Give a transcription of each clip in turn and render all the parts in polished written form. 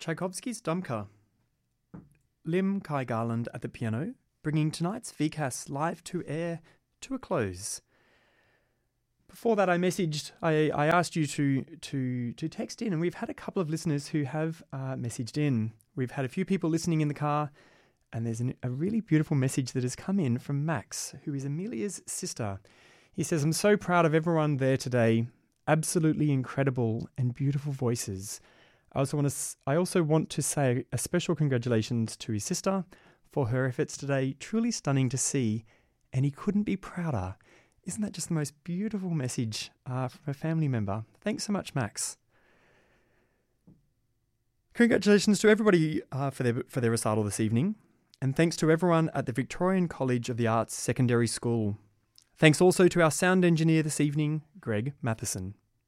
Tchaikovsky's Dumka. Lim Kai Garland at the piano, bringing tonight's VCAS live to air to a close. Before that, I asked you to text in, and we've had a couple of listeners who have messaged in. We've had a few people listening in the car, and there's a really beautiful message that has come in from Max, who is Amelia's sister. He says, "I'm so proud of everyone there today. Absolutely incredible and beautiful voices. I also want to say a special congratulations to his sister for her efforts today. Truly stunning to see, and he couldn't be prouder." Isn't that just the most beautiful message from a family member? Thanks so much, Max. Congratulations to everybody for their recital this evening, and thanks to everyone at the Victorian College of the Arts Secondary School. Thanks also to our sound engineer this evening, Greg Matheson.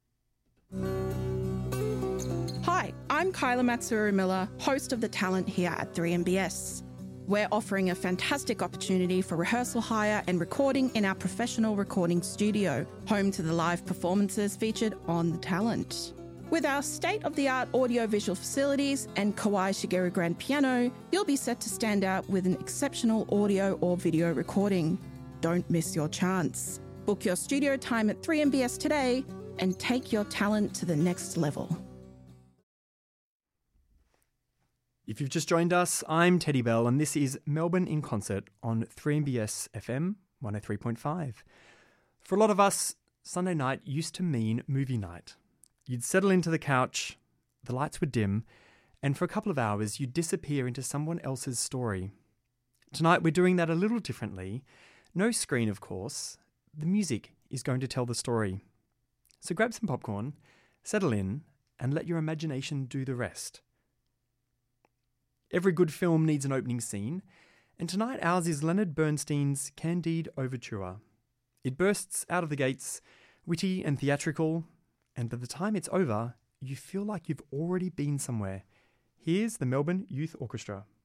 Hi, I'm Kyla Matsuru-Miller, host of The Talent here at 3MBS. We're offering a fantastic opportunity for rehearsal hire and recording in our professional recording studio, home to the live performances featured on The Talent. With our state-of-the-art audio-visual facilities and Kawai Shigeru grand piano, you'll be set to stand out with an exceptional audio or video recording. Don't miss your chance. Book your studio time at 3MBS today and take your talent to the next level. If you've just joined us, I'm Teddy Bell, and this is Melbourne in Concert on 3MBS FM 103.5. For a lot of us, Sunday night used to mean movie night. You'd settle into the couch, the lights were dim, and for a couple of hours you'd disappear into someone else's story. Tonight we're doing that a little differently. No screen, of course. The music is going to tell the story. So grab some popcorn, settle in, and let your imagination do the rest. Every good film needs an opening scene, and tonight ours is Leonard Bernstein's Candide Overture. It bursts out of the gates, witty and theatrical, and by the time it's over, you feel like you've already been somewhere. Here's the Melbourne Youth Orchestra.